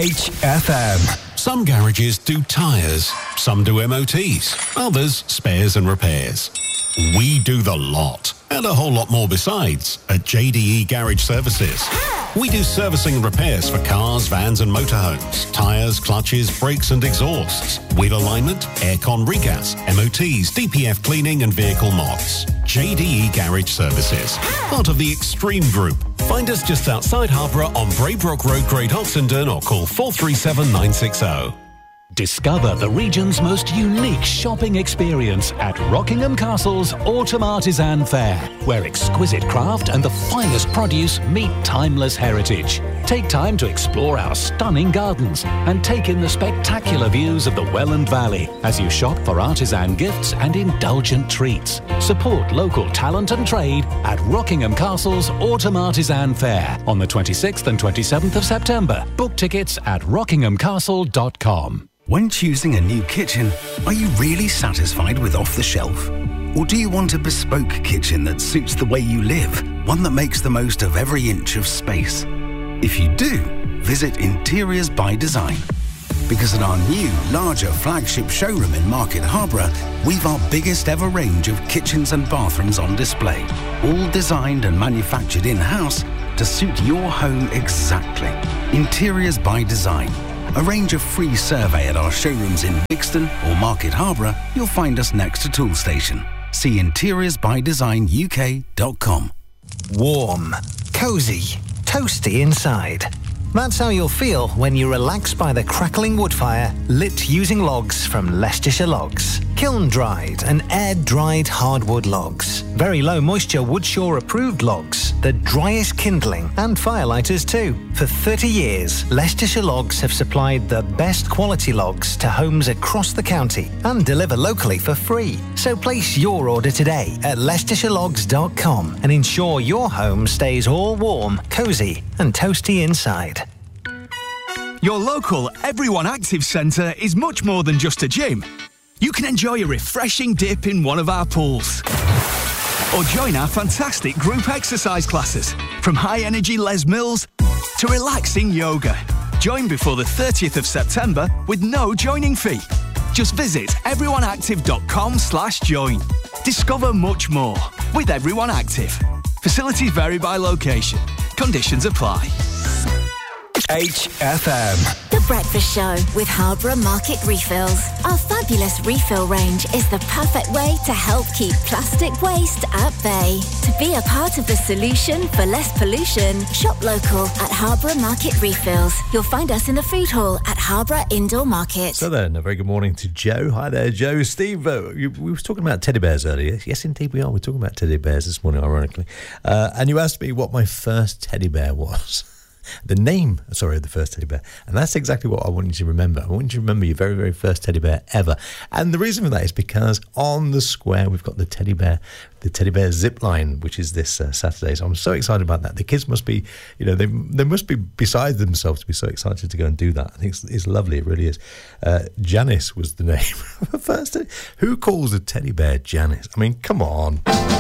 HFM. Some garages do tyres, some do MOTs, others spares and repairs. We do the lot, and a whole lot more besides, at JDE Garage Services. We do servicing and repairs for cars, vans and motorhomes, tyres, clutches, brakes and exhausts, wheel alignment, aircon regas, MOTs, DPF cleaning and vehicle mods. JDE Garage Services, part of the Extreme Group. Find us just outside Harborough on Braybrook Road, Great Oxenden, or call 437 960. Discover the region's most unique shopping experience at Rockingham Castle's Autumn Artisan Fair, where exquisite craft and the finest produce meet timeless heritage. Take time to explore our stunning gardens and take in the spectacular views of the Welland Valley as you shop for artisan gifts and indulgent treats. Support local talent and trade at Rockingham Castle's Autumn Artisan Fair on the 26th and 27th of September. Book tickets at rockinghamcastle.com. When choosing a new kitchen, are you really satisfied with off-the-shelf? Or do you want a bespoke kitchen that suits the way you live, one that makes the most of every inch of space? If you do, visit Interiors by Design. Because at our new, larger flagship showroom in Market Harborough, we've our biggest ever range of kitchens and bathrooms on display, all designed and manufactured in-house to suit your home exactly. Interiors by Design. Arrange a free survey at our showrooms in Brixton or Market Harborough. You'll find us next to Toolstation. See interiorsbydesignuk.com. Warm, cosy, toasty inside. That's how you'll feel when you relax by the crackling wood fire lit using logs from Leicestershire Logs. Kiln-dried and air-dried hardwood logs. Very low moisture Woodshaw approved logs. The driest kindling and firelighters too. For 30 years, Leicestershire Logs have supplied the best quality logs to homes across the county and deliver locally for free. So place your order today at leicestershire-logs.com and ensure your home stays all warm, cosy and toasty inside. Your local Everyone Active Centre is much more than just a gym. You can enjoy a refreshing dip in one of our pools. Or join our fantastic group exercise classes, from high-energy Les Mills to relaxing yoga. Join before the 30th of September with no joining fee. Just visit everyoneactive.com/join. Discover much more with Everyone Active. Facilities vary by location. Conditions apply. HFM. The Breakfast Show with Harborough Market Refills. Our fabulous refill range is the perfect way to help keep plastic waste at bay. To be a part of the solution for less pollution, shop local at Harborough Market Refills. You'll find us in the food hall at Harborough Indoor Market. So then, a very good morning to Joe. Hi there, Joe. Steve, we were talking about teddy bears earlier. Yes, indeed we are. We're talking about teddy bears this morning, ironically. And you asked me what my first teddy bear was. The name, of the first teddy bear. And that's exactly what I want you to remember. I want you to remember your very, very first teddy bear ever. And the reason for that is because on the square, we've got the teddy bear zip line, which is this Saturday. So I'm so excited about that. The kids must be, they must be beside themselves to be so excited to go and do that. I think it's lovely. It really is. Janice was the name of the first. Who calls a teddy bear Janice? I mean, come on.